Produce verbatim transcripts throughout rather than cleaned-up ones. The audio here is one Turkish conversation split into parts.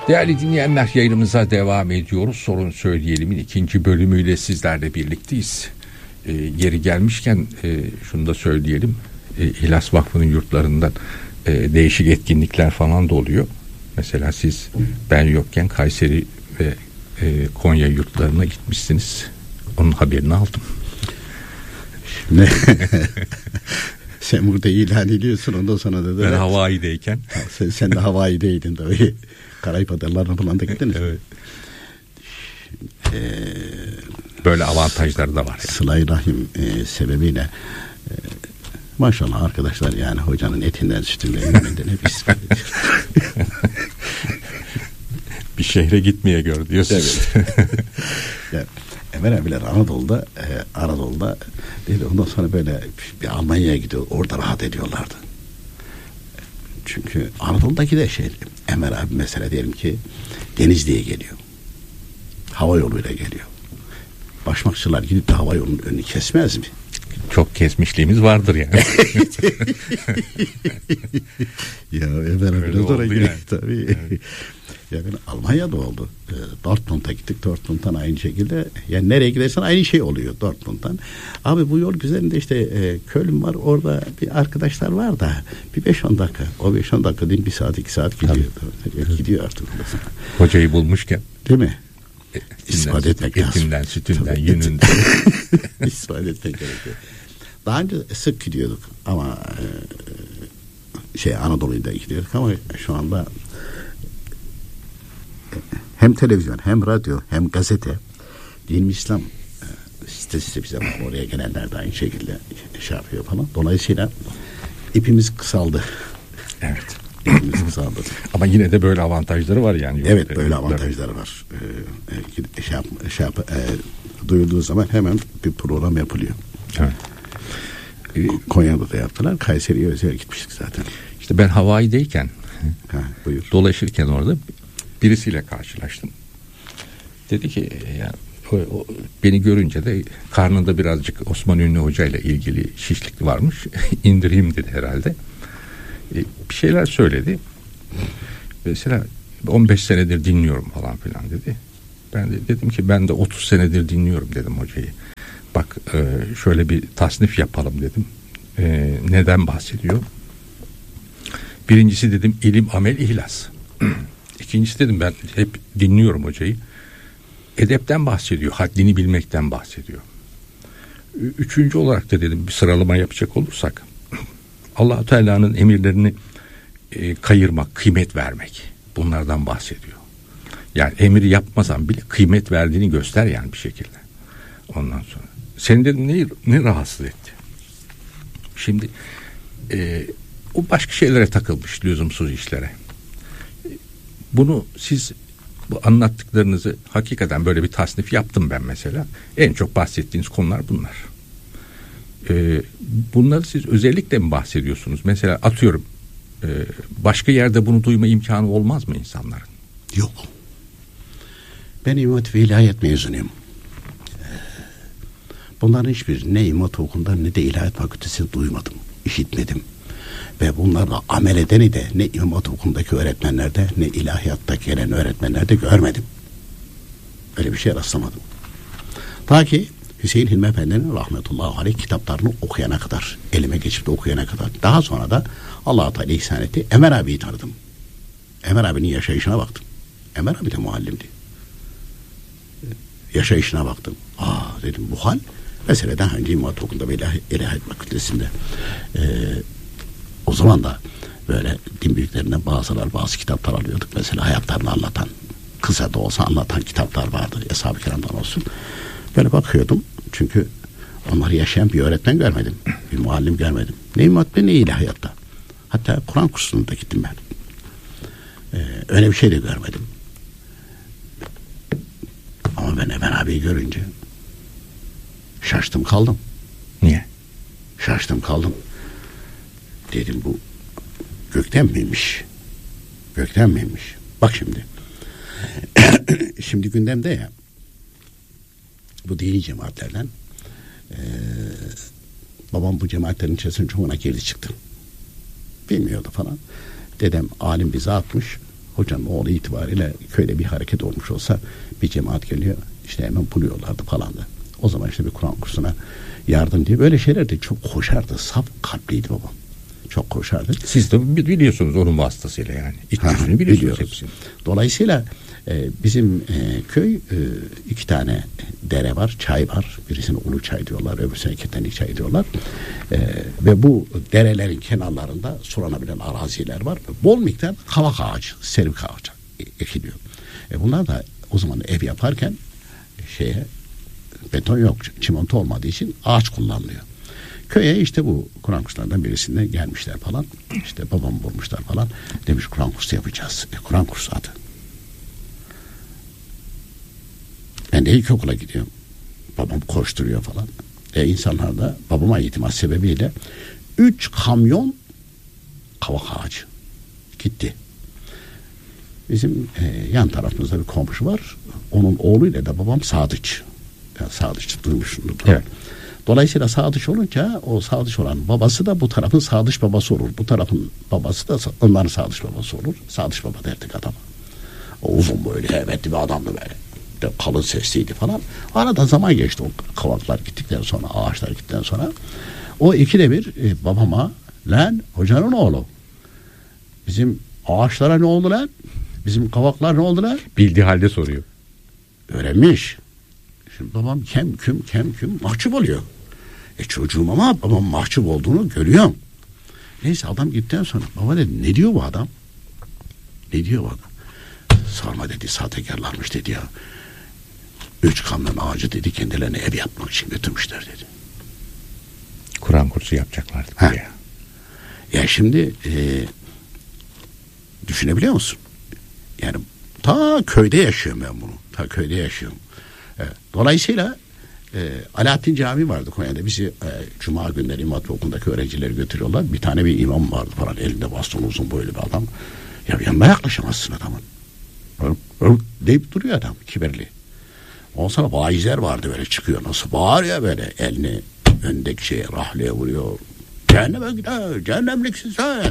Değerli dinleyenler, yayınımıza devam ediyoruz. Sorun Söyleyelim'in ikinci bölümüyle sizlerle birlikteyiz. E, yeri gelmişken e, şunu da söyleyelim. E, İhlas Vakfı'nın yurtlarından e, değişik etkinlikler falan da oluyor. Mesela siz ben yokken Kayseri ve e, Konya yurtlarına gitmişsiniz. Onun haberini aldım. Ne? Sen burada ilan ediyorsun, ondan sonra da... Ben Hawaii'deyken. Sen, sen de Hawaii'deydin tabii. Karayip Adaları'na falan da gittiniz. Evet. Ee, Böyle avantajları da var. Yani. Sıla-i Rahim e, sebebiyle e, maşallah arkadaşlar, yani hocanın etinden, sütünden, yeminden hep istifade ediyor. Bir şehre gitmeye gör diyorsunuz. Evet. Yani, Emel abiler Anadolu'da e, Anadolu'da değil, ondan sonra böyle bir Almanya'ya gidiyor, orada rahat ediyorlardı. Çünkü Anadolu'daki de şey, Emel abi mesela diyelim ki Denizli'ye geliyor, hava yoluyla geliyor. Başmakçılar gidip de hava yolunun önünü kesmez mi? Çok kesmişliğimiz vardır yani. Ya Emel abi biraz oraya gidiyor tabii. Evet. Ya ben Almanya'da oldu. E, Dortmund'a gittik. Dortmund'dan aynı şekilde. Yani nereye gidersen aynı şey oluyor Dortmund'dan. Abi bu yol güzelinde işte e, Köln var. Orada bir arkadaşlar var da bir beş on dakika. O beş on dakika değil, bir saat iki saat gidiyor. Tabii. Gidiyor artık. Hocayı bulmuşken. Değil mi? E, İstifade etmek lazım. Etinden, sütünden, yününden. İstifade etmek gerekiyor. Daha önce sık gidiyorduk ama e, şey Anadolu'ya da gidiyorduk ama şu anda hem televizyon, hem radyo, hem gazete, Din İslam e, sitesi bize bak, oraya gelenler de aynı şekilde şey yapıyor falan. Dolayısıyla ipimiz kısaldı. Evet. İpimiz kısaldı. Ama yine de böyle avantajları var yani. Evet, böyle avantajları var. Ee, şey yap, şey yap, e, duyulduğu zaman hemen bir program yapılıyor. Evet. Ee, Konya'da da yaptılar. Kayseri'ye özel gitmiştik zaten. İşte ben Hawaii'deyken ha, buyur. dolaşırken orada birisiyle karşılaştım. Dedi ki yani, o, o, beni görünce de karnında birazcık Osman Ünlü Hoca ile ilgili şişlik varmış. İndireyim dedi herhalde. E, bir şeyler söyledi. Mesela on beş senedir dinliyorum falan filan dedi. Ben de dedim ki ben de otuz senedir dinliyorum dedim hocayı. Bak e, şöyle bir tasnif yapalım dedim. E, neden bahsediyor? Birincisi dedim ilim, amel, ihlas. İkincisi dedim ben hep dinliyorum hocayı. Edepten bahsediyor, haddini bilmekten bahsediyor. Üçüncü olarak da dedim bir sıralama yapacak olursak Allah-u Teala'nın emirlerini e, kayırmak, kıymet vermek, bunlardan bahsediyor. Yani emri yapmasan bile kıymet verdiğini göster yani bir şekilde. Ondan sonra seni dedim ne, ne rahatsız etti? Şimdi e, o başka şeylere takılmış, lüzumsuz işlere. Bunu siz bu anlattıklarınızı hakikaten böyle bir tasnif yaptım ben mesela. En çok bahsettiğiniz konular bunlar. Ee, bunları siz özellikle mi bahsediyorsunuz? Mesela atıyorum e, başka yerde bunu duyma imkanı olmaz mı insanların? Yok. Ben İmam Hatip İlahiyat mezunuyum. Bunların hiçbir ne İmam Hatip Okulu'nda ne de İlahiyat Fakültesi'nde duymadım, işitmedim. Ve bunlarla amel edeni de ne İmam Hatip Okulu'ndaki öğretmenlerde ne ilahiyatta gelen öğretmenlerde görmedim. Öyle bir şey rastlamadım. Ta ki Hüseyin Hilmi Efendi'nin rahmetullahi aleyh kitaplarını okuyana kadar, elime geçip de okuyana kadar. Daha sonra da Allah-u Teala ihsan etti. Ömer abiyi tanıdım. Ömer abinin yaşayışına baktım. Ömer abi de muallimdi. Yaşayışına baktım. Aa dedim, bu hal mesela daha önce İmam Hatip Okulu'nda ve İlahiyat Fakültesi'nde e, o zaman da böyle din büyüklerinden bazılar bazı kitaplar alıyorduk. Mesela hayatlarını anlatan, kısa da olsa anlatan kitaplar vardı. Eshab-ı Kiram'dan olsun. Böyle bakıyordum. Çünkü onları yaşayan bir öğretmen görmedim. Bir muallim görmedim. Ne İmam Hatip'te ne ilahiyatta. Hatta Kur'an kursuna da gittim ben. Ee, öyle bir şey de görmedim. Ama ben Emen abiyi görünce şaştım kaldım. Niye? Şaştım kaldım. Dedim bu gökten miymiş? Gökten miymiş? Bak şimdi. Şimdi gündemde ya bu dini cemaatlerden ee, babam bu cemaatlerin içerisinde çoğuna girdi çıktı. Bilmiyordu falan. Dedem alim bir zatmış. hocanın oğlu itibariyle köyde bir hareket olmuş olsa bir cemaat geliyor, işte hemen buluyorlardı falan da. O zaman işte bir Kur'an kursuna yardım diye böyle şeyler de çok koşardı. Saf kalpliydi babam. Çok koşardı. Siz de biliyorsunuz onun vasıtasıyla yani. İç yüzünü biliyorsunuz hepsini. Dolayısıyla e, bizim e, köy e, iki tane dere var, çay var. Birisine Ulu Çay diyorlar, öbürsüne Ketenlik Çay diyorlar. E, ve bu derelerin kenarlarında sulanabilen araziler var. Bol miktar kavak ağacı, servik ağacı ekiliyor. E, bunlar da o zaman ev yaparken şeye beton yok, çimento olmadığı için ağaç kullanılıyor. Köye işte bu Kur'an kurslarından birisinde gelmişler falan. İşte babamı bulmuşlar falan. Demiş Kur'an kursu yapacağız. E, Kur'an kursu adı. Ben de ilkokula gidiyorum. Babam koşturuyor falan. E, insanlar da babama itimat sebebiyle üç kamyon kavak ağacı gitti. Bizim e, yan tarafımızda bir komşu var. Onun oğluyla da babam sadıç. Yani sadıç duymuşsundur. Evet. Dolayısıyla sadıç olunca o sadıç olan babası da bu tarafın sadıç babası olur. Bu tarafın babası da onların sadıç babası olur. Sadıç baba derdik adama. O uzun böyle heybetli bir adamdı böyle. De kalın sesliydi falan. Arada zaman geçti o kavaklar gittikten sonra, ağaçlar gittikten sonra. O ikide bir e, babama lan hocanın oğlu. Bizim ağaçlara ne oldu lan? Bizim kavaklar ne oldular? Bildiği halde soruyor. Öğrenmiş. Şimdi babam kem küm kem küm mahcup oluyor. E çocuğum ama babam mahcup olduğunu görüyorum. Neyse adam gittikten sonra baba dedi ne diyor bu adam? Ne diyor bu adam? Sorma dedi sahtekarlarmış dedi ya. Üç kamyon ağacı dedi kendilerine ev yapmak için götürmüşler dedi. Kur'an kursu yapacaklardı buraya. Ya şimdi e, düşünebiliyor musun? Yani ta köyde yaşıyorum ben bunu. Ta köyde yaşıyorum. Evet. Dolayısıyla e, Alaaddin Camii vardı Konya'da. Bizi e, Cuma günleri İmam Hatip Okulu'ndaki öğrencileri götürüyorlar. Bir tane bir imam vardı falan. Elinde baston uzun boylu bir adam. Ya yanına yaklaşamazsın adamın. Öp, öp deyip duruyor adam kibirli. Ondan sonra vaizler vardı böyle çıkıyor. Nasıl bağırıyor böyle elini öndeki şeye rahleye vuruyor. Cehenneme gider. Cehennemliksin sen.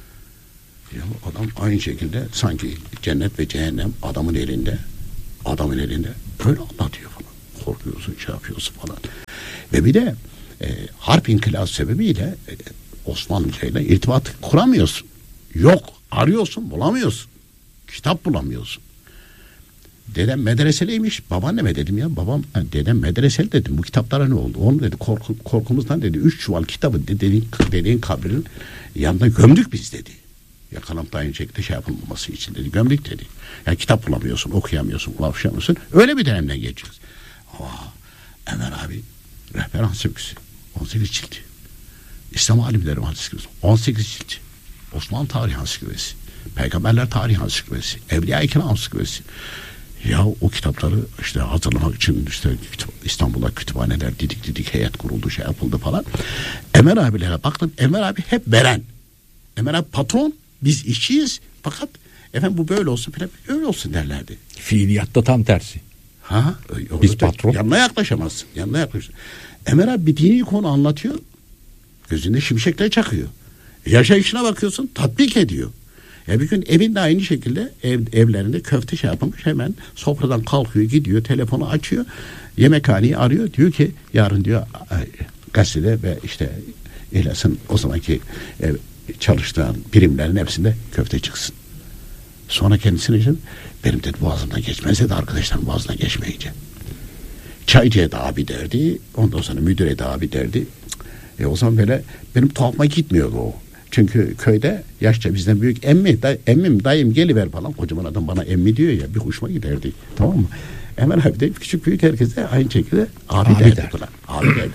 Ya adam aynı şekilde sanki cennet ve cehennem adamın elinde. Adamın elinde. Öyle anlatıyor falan. Korkuyorsun, şey yapıyorsun falan. Ve bir de e, harp inkılası sebebiyle e, Osmanlıca ile irtibat kuramıyorsun. Yok. Arıyorsun, bulamıyorsun. Kitap bulamıyorsun. Dedem medreseliymiş. Babaanneme dedim ya. Babam dedem medreseli dedim. Bu kitaplara ne oldu? Onu dedi korku, korkumuzdan dedi. Üç çuval kitabı dediğin, dediğin kabrin yanında gömdük biz dedi. Yakalanıp da aynı şekilde şey yapılmaması için dedi. Gömdük dedi. Yani kitap bulamıyorsun, okuyamıyorsun, ulaşamıyorsun. Öyle bir dönemden geçiyoruz. Ama Ömer abi rehber ansiklopedisi on sekiz cilt. İslam alimleri ansiklopedisi on sekiz cilt. Osmanlı tarihi ansiklopedisi. Peygamberler tarihi ansiklopedisi. Evliya-i Kiram ansiklopedisi. Ya o kitapları işte hazırlamak için işte İstanbul'da kütüphaneler didik didik heyet kuruldu şey yapıldı falan. Ömer abilere baktım. Ömer abi hep veren. Ömer abi patron. Biz işçiyiz. Fakat efendim bu böyle olsun falan öyle olsun derlerdi. Fiiliyatta tam tersi. Ha, biz patron. Yanına yaklaşamazsın. Yanına yaklaşamazsın. Ömer abi bir dini konu anlatıyor. Gözünde şimşekler çakıyor. Yaşayışına bakıyorsun tatbik ediyor. Ya bir gün evinde aynı şekilde ev, evlerinde köfte şey yapılmış hemen sofradan kalkıyor gidiyor telefonu açıyor yemekhaneyi arıyor diyor ki yarın diyor gazetede ve işte İhlas'ın o zamanki e, çalıştığın birimlerin hepsinde köfte çıksın. Sonra kendisine için benim dedi boğazımdan geçmezse de arkadaşlarım boğazından geçmeyince. Çaycıya da abi derdi ondan sonra müdüre de abi derdi. E o zaman böyle benim tuhafıma gitmiyordu o. Çünkü köyde yaşça bizden büyük emmi, day, emmim, dayım geliver falan. Kocaman adam bana emmi diyor ya bir hoşuma giderdi. Tamam mı? Ömer abi de küçük büyük herkese aynı şekilde abi, abi derdi. Der. Abi derdi.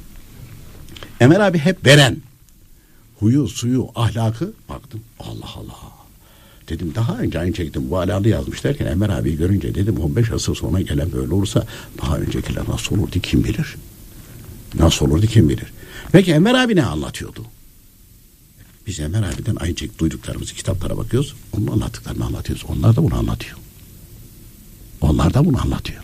Ömer abi hep veren. Huyu, suyu, ahlakı baktım. Allah Allah. Dedim daha önce aynı şekilde bu alalı yazmış derken Ömer abi görünce dedim on beş asır sonra gelen böyle olursa daha öncekiler nasıl olurdu kim bilir. Nasıl olurdu kim bilir. Peki Ömer abi ne anlatıyordu? Biz Ömer abiden aynı şekilde duyduklarımızı kitaplara bakıyoruz. Onun anlattıklarını anlatıyoruz. Onlar da bunu anlatıyor. Onlar da bunu anlatıyor.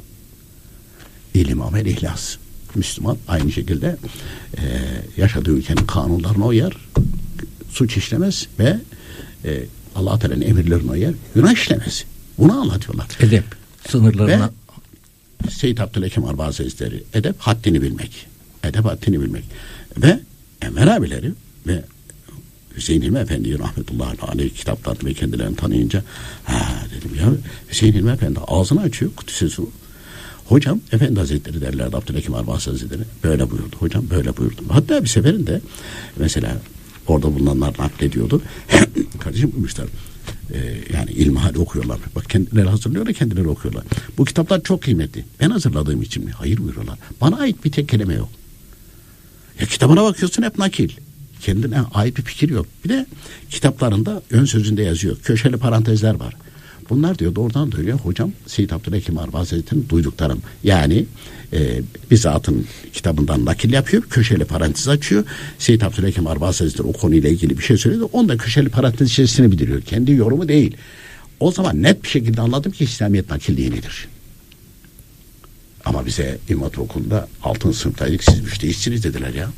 İlim, amel, ihlas. Müslüman aynı şekilde e, yaşadığı ülkenin kanunlarına uyar. Suç işlemez ve e, Allah Teala'nın emirlerine uyar, günah işlemesi. Bunu anlatıyorlar. Edep sınırlarına. Ve Seyyid Abdülhakim Arbazi Hazretleri, edep haddini bilmek. Edep haddini bilmek. Ve Enver abileri ve Hüseyin İlmi Efendi rahmetullahi aleyh kitaplarını ve kendilerini tanıyınca, ha dedim ya, Hüseyin İlmi Efendi ağzını açıyor, kutusu su. Hocam Efendi Hazretleri derlerdi, Abdülhakim Arbazi Hazretleri böyle buyurdu. Hocam böyle buyurdu. Hatta bir seferinde mesela orada bulunanlar naklediyordu. Kardeşim buyurmuşlar. Ee, yani ilmihal okuyorlar. Bak kendileri hazırlıyorlar, kendileri okuyorlar. Bu kitaplar çok kıymetli. Ben hazırladığım için mi? Hayır buyuruyorlar. Bana ait bir tek kelime yok. Ya kitabına bakıyorsun hep nakil. Kendine ait bir fikir yok. Bir de kitaplarında ön sözünde yazıyor. Köşeli parantezler var. Bunlar diyor doğrudan dönüyor. Hocam Seyyid Abdülhakim Arbazi Hazretleri'nin duyduklarım. Yani e, bir zatın kitabından nakil yapıyor. Köşeli parantez açıyor. Seyyid Abdülhakim Arbazi Hazretleri o konuyla ilgili bir şey söyledi. Onu da köşeli parantez içerisine bildiriyor. Kendi yorumu değil. O zaman net bir şekilde anladım ki İslamiyet nakil dinidir. Ama bize İmam Hatip Okulu'nda altın sınıftaydık. Siz müştehitsiniz dediler ya.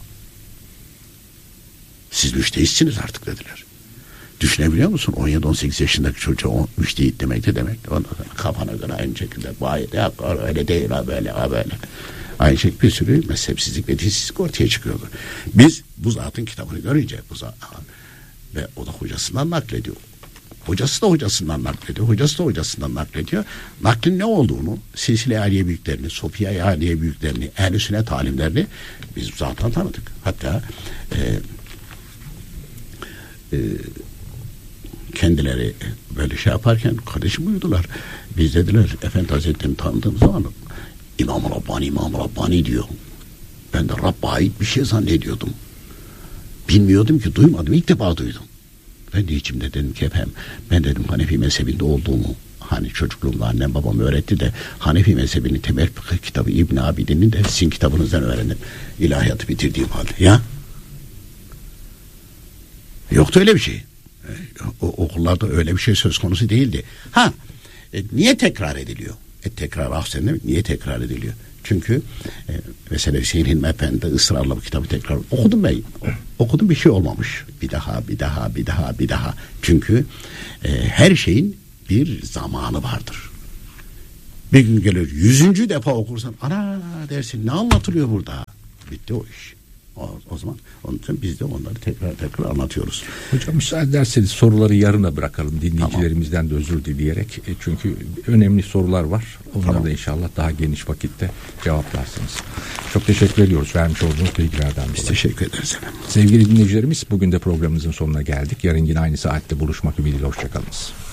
Siz müştehitsiniz artık dediler. Düşünebiliyor musun? on yedi on sekiz yaşındaki çocuğa müştehit demek de demek. Ondan sonra kafana göre aynı şekilde bayit ya öyle değil ha böyle ha böyle. Aynı şekilde bir sürü mezhepsizlik ve dinsizlik ortaya çıkıyordu. Biz bu zatın kitabını görünce bu zat, ve o da hocasından naklediyor. Hocası da hocasından naklediyor. Hocası da hocasından naklediyor. Naklin ne olduğunu, Silsile-i Aliye büyüklerini, Sofiye-i Aliye büyüklerini, Ehl-i Sünnet alimlerini biz zaten tanıdık. Hatta e, e, kendileri böyle şey yaparken kardeşim buyurdular. Biz dediler Efendi Hazretleri'ni tanıdığım zaman İmam-ı Rabbani, İmam-ı Rabbani diyor. Ben de Rabb'a ait bir şey zannediyordum. Bilmiyordum ki, duymadım. İlk defa duydum. Ben de içimde dedim ki efendim, ben dedim Hanefi mezhebinde olduğumu, hani çocukluğumda annem babam öğretti de Hanefi mezhebinin temel fıkıh kitabı İbn Abidin'in de sizin kitabınızdan öğrendim. İlahiyatı bitirdiğim halde. Ya. Yoktu öyle bir şey. O, okullarda öyle bir şey söz konusu değildi. Ha, e, niye tekrar ediliyor? E, tekrar ahsen değil mi? Niye tekrar ediliyor? Çünkü e, mesela Hüseyin Hilmi Efendi ısrarla bu kitabı tekrar okudum ben. Okudum, bir şey olmamış. Bir daha, bir daha, bir daha, bir daha. Çünkü e, her şeyin bir zamanı vardır. Bir gün gelir yüzüncü defa okursan ana dersin, ne anlatılıyor burada? Bitti o iş. O, o zaman onun için biz de onları tekrar tekrar anlatıyoruz. Hocam müsaade ederseniz soruları yarına bırakalım dinleyicilerimizden de özür dileyerek. E, çünkü önemli sorular var. Onları tamam. da inşallah daha geniş vakitte cevaplarsınız. Çok teşekkür ediyoruz vermiş olduğunuz bilgilerden dolayı. Biz teşekkür ederiz efendim. Sevgili dinleyicilerimiz, bugün de programımızın sonuna geldik. Yarın yine aynı saatte buluşmak ümidiyle. Hoşçakalınız.